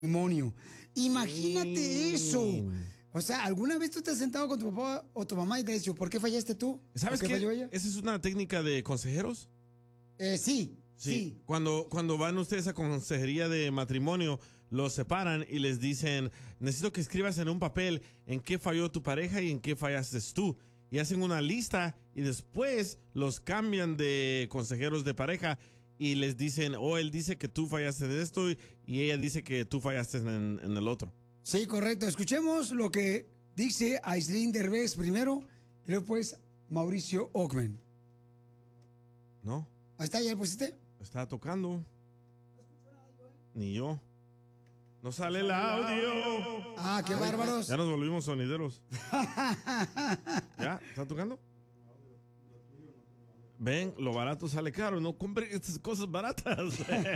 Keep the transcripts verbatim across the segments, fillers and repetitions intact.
matrimonio. Imagínate Sí. eso. O sea, ¿alguna vez tú te has sentado con tu papá o tu mamá y te has dicho, ¿por qué fallaste tú? ¿Sabes ¿Por qué? falló ella? Esa es una técnica de consejeros. Eh, sí, Sí. sí. Cuando, cuando van ustedes a consejería de matrimonio, los separan y les dicen, necesito que escribas en un papel en qué falló tu pareja y en qué fallaste tú. Y hacen una lista y después los cambian de consejeros de pareja y les dicen, oh, él dice que tú fallaste de esto y ella dice que tú fallaste en, en el otro. Sí, correcto. Escuchemos lo que dice Aislinn Derbez primero y luego pues Mauricio Ockman. ¿No? Ahí está, ¿ya lo pusiste? Estaba tocando. Ni yo. No sale el audio. Ah, qué bárbaros. Ya nos volvimos sonideros. ¿Ya? ¿Está tocando? Ven, lo barato sale caro. No compren estas cosas baratas.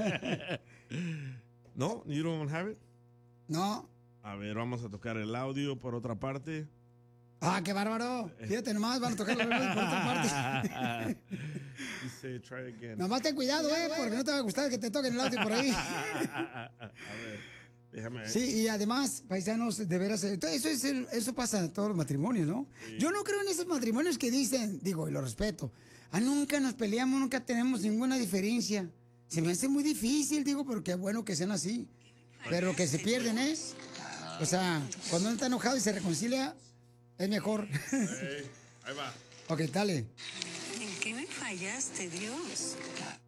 ¿No? ¿You don't have it? No. A ver, vamos a tocar el audio por otra parte. Ah, qué bárbaro. Fíjate nomás, van a tocar por otra parte. Dice, try again. Nomás ten cuidado, eh, porque no te va a gustar que te toquen el audio por ahí. A ver, déjame ver. Sí, y además, paisanos, de veras, eh, eso, es el- eso pasa en todos los matrimonios, ¿no? Sí. Yo no creo en esos matrimonios que dicen, digo, y lo respeto, ah, nunca nos peleamos, nunca tenemos ninguna diferencia. Se me hace muy difícil, digo, pero qué bueno que sean así. Pero lo que se pierden es, o sea, cuando uno está enojado y se reconcilia, es mejor. Hey, ahí va. Ok, dale. ¿En qué me fallaste, Dios?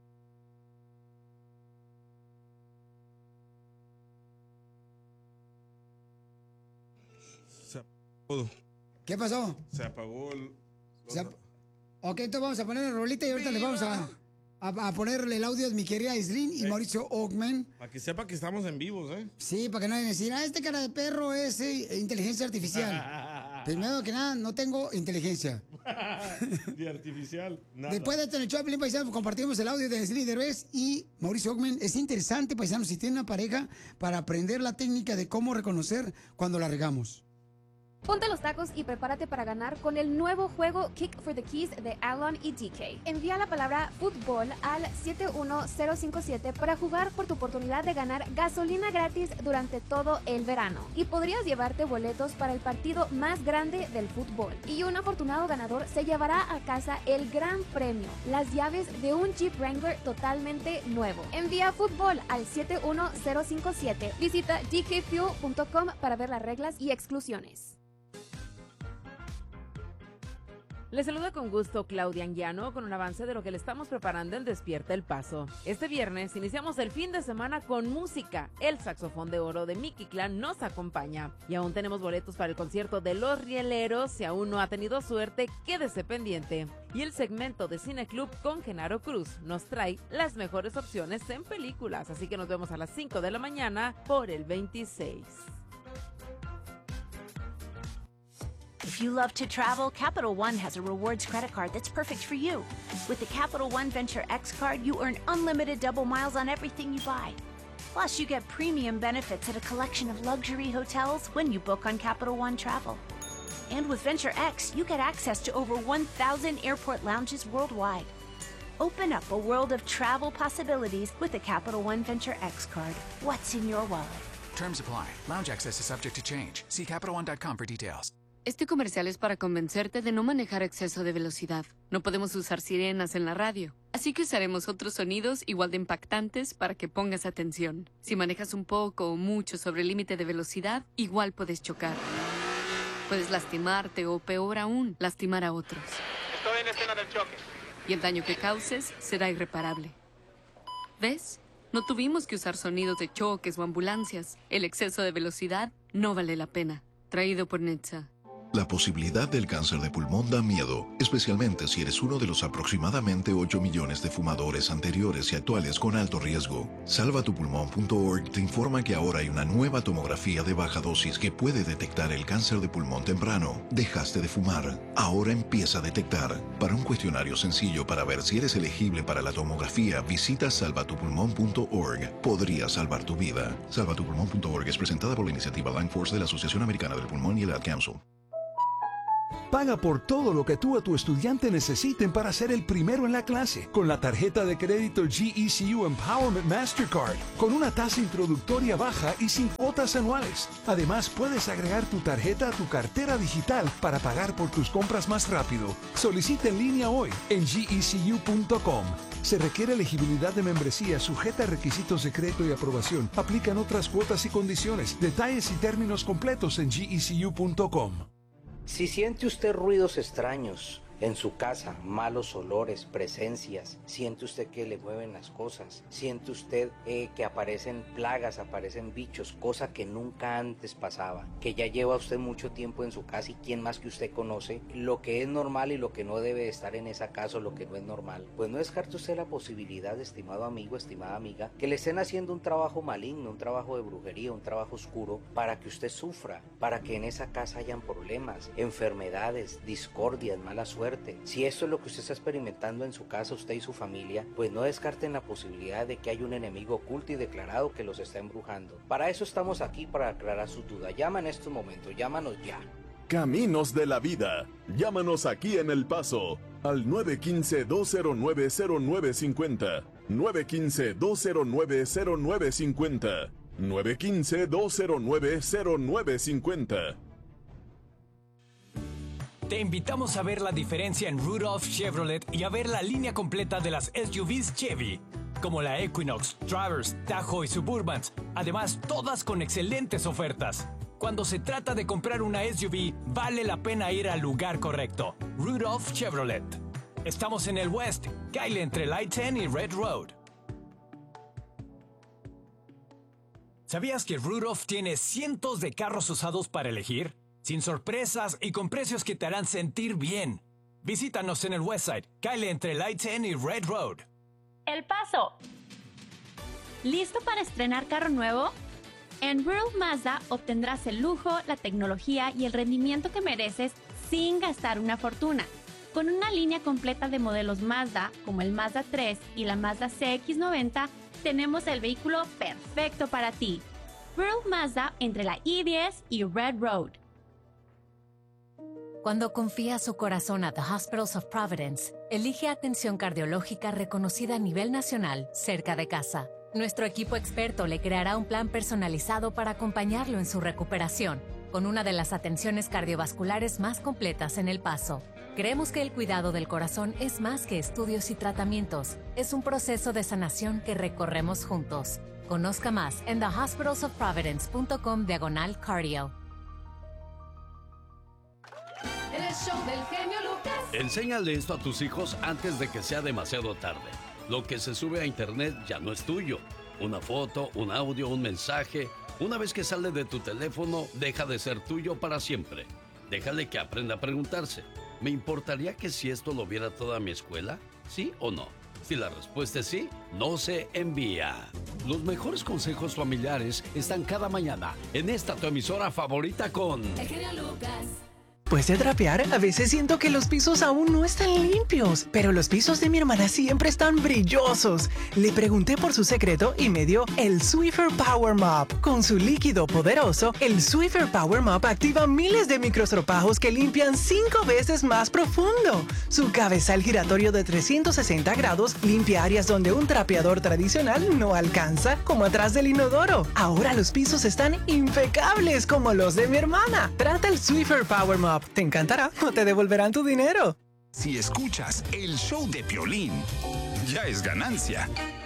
Se apagó. ¿Qué pasó? Se apagó el... Se ap- Ok, entonces vamos a poner la rolita y ahorita les vamos a, a, a ponerle el audio de mi querida Aislinn y Mauricio Ockman. Para que sepa que estamos en vivos, ¿eh? Sí, para que no vayan a decir, ah, este cara de perro es eh, inteligencia artificial. Primero que nada, no tengo inteligencia. De artificial. Nada. Después de esto en el show de Pelín Paisano compartimos el audio de Aislinn Derbez y Mauricio Ockman. Es interesante, paisano, si tiene una pareja, para aprender la técnica de cómo reconocer cuando la regamos. Ponte los tacos y prepárate para ganar con el nuevo juego Kick for the Keys de Alon y D K. Envía la palabra fútbol al siete uno cero cinco siete para jugar por tu oportunidad de ganar gasolina gratis durante todo el verano. Y podrías llevarte boletos para el partido más grande del fútbol. Y un afortunado ganador se llevará a casa el gran premio, las llaves de un Jeep Wrangler totalmente nuevo. Envía fútbol al siete uno cero cinco siete. Visita d k fuel punto com para ver las reglas y exclusiones. Les saluda con gusto Claudia Anguiano con un avance de lo que le estamos preparando en Despierta el Paso. Este viernes iniciamos el fin de semana con música. El saxofón de oro de Mickey Clan nos acompaña. Y aún tenemos boletos para el concierto de Los Rieleros. Si aún no ha tenido suerte, quédese pendiente. Y el segmento de Cine Club con Genaro Cruz nos trae las mejores opciones en películas. Así que nos vemos a las cinco de la mañana por el veintiséis. If you love to travel, Capital One has a rewards credit card that's perfect for you. With the Capital One Venture X card, you earn unlimited double miles on everything you buy. Plus, you get premium benefits at a collection of luxury hotels when you book on Capital One Travel. And with Venture X, you get access to over one thousand airport lounges worldwide. Open up a world of travel possibilities with the Capital One Venture X card. What's in your wallet? Terms apply. Lounge access is subject to change. See Capital One dot com for details. Este comercial es para convencerte de no manejar a exceso de velocidad. No podemos usar sirenas en la radio, así que usaremos otros sonidos igual de impactantes para que pongas atención. Si manejas un poco o mucho sobre el límite de velocidad, igual puedes chocar. Puedes lastimarte o, peor aún, lastimar a otros. Estoy en escena del choque. Y el daño que causes será irreparable. ¿Ves? No tuvimos que usar sonidos de choques o ambulancias. El exceso de velocidad no vale la pena. Traído por Netza. La posibilidad del cáncer de pulmón da miedo, especialmente si eres uno de los aproximadamente ocho millones de fumadores anteriores y actuales con alto riesgo. salva tu pulmón punto org te informa que ahora hay una nueva tomografía de baja dosis que puede detectar el cáncer de pulmón temprano. Dejaste de fumar, ahora empieza a detectar. Para un cuestionario sencillo para ver si eres elegible para la tomografía, visita salva tu pulmón punto org. Podría salvar tu vida. salva tu pulmón punto org es presentada por la iniciativa Lung Force de la Asociación Americana del Pulmón y el Ad Council. Paga por todo lo que tú o tu estudiante necesiten para ser el primero en la clase con la tarjeta de crédito G E C U Empowerment Mastercard, con una tasa introductoria baja y sin cuotas anuales. Además, puedes agregar tu tarjeta a tu cartera digital para pagar por tus compras más rápido. Solicita en línea hoy en G E C U punto com. Se requiere elegibilidad de membresía sujeta a requisitos de crédito y aprobación. Aplican otras cuotas y condiciones. Detalles y términos completos en G E C U punto com. Si siente usted ruidos extraños en su casa, malos olores, presencias, siente usted que le mueven las cosas, siente usted eh, que aparecen plagas, aparecen bichos, cosa que nunca antes pasaba, que ya lleva usted mucho tiempo en su casa y quién más que usted conoce lo que es normal y lo que no debe estar en esa casa o lo que no es normal, pues no descarte usted la posibilidad, estimado amigo, estimada amiga, que le estén haciendo un trabajo maligno, un trabajo de brujería, un trabajo oscuro para que usted sufra, para que en esa casa hayan problemas, enfermedades, discordias, mala suerte. Si esto es lo que usted está experimentando en su casa, usted y su familia, pues no descarten la posibilidad de que hay un enemigo oculto y declarado que los está embrujando. Para eso estamos aquí, para aclarar sus dudas. Llama en estos momentos, llámanos ya. Caminos de la Vida. Llámanos aquí en El Paso al nueve uno cinco, dos cero nueve, cero nueve cinco cero, nueve uno cinco, dos cero nueve, cero nueve cinco cero, nueve uno cinco, dos cero nueve, cero nueve cinco cero. Te invitamos a ver la diferencia en Rudolph Chevrolet y a ver la línea completa de las S U Vs Chevy, como la Equinox, Traverse, Tahoe y Suburbans. Además, todas con excelentes ofertas. Cuando se trata de comprar una S U V, vale la pena ir al lugar correcto. Rudolph Chevrolet. Estamos en el West, Kyle entre Light diez y Red Road. ¿Sabías que Rudolph tiene cientos de carros usados para elegir? Sin sorpresas y con precios que te harán sentir bien. Visítanos en el Westside, Kyle entre Light diez y Red Road. El Paso. ¿Listo para estrenar carro nuevo? En Rural Mazda obtendrás el lujo, la tecnología y el rendimiento que mereces sin gastar una fortuna. Con una línea completa de modelos Mazda, como el Mazda tres y la Mazda C X noventa, tenemos el vehículo perfecto para ti. Rural Mazda entre la I diez y Red Road. Cuando confía su corazón a The Hospitals of Providence, elige atención cardiológica reconocida a nivel nacional cerca de casa. Nuestro equipo experto le creará un plan personalizado para acompañarlo en su recuperación, con una de las atenciones cardiovasculares más completas en El Paso. Creemos que el cuidado del corazón es más que estudios y tratamientos. Es un proceso de sanación que recorremos juntos. Conozca más en the hospitals of providence punto com diagonal cardio. El show del genio Lucas. Enséñale esto a tus hijos antes de que sea demasiado tarde. Lo que se sube a internet ya no es tuyo. Una foto, un audio, un mensaje. Una vez que sale de tu teléfono, deja de ser tuyo para siempre. Déjale que aprenda a preguntarse: ¿me importaría que si esto lo viera toda mi escuela? ¿Sí o no? Si la respuesta es sí, no se envía. Los mejores consejos familiares están cada mañana en esta tu emisora favorita con... El genio Lucas. Después de trapear, a veces siento que los pisos aún no están limpios, pero los pisos de mi hermana siempre están brillosos. Le pregunté por su secreto y me dio el Swiffer Power Mop. Con su líquido poderoso, el Swiffer Power Mop activa miles de microestropajos que limpian cinco veces más profundo. Su cabezal giratorio de trescientos sesenta grados limpia áreas donde un trapeador tradicional no alcanza, como atrás del inodoro. Ahora los pisos están impecables como los de mi hermana. Trata el Swiffer Power Mop. Te encantará o te devolverán tu dinero. Si escuchas el show de Piolín, ya es ganancia.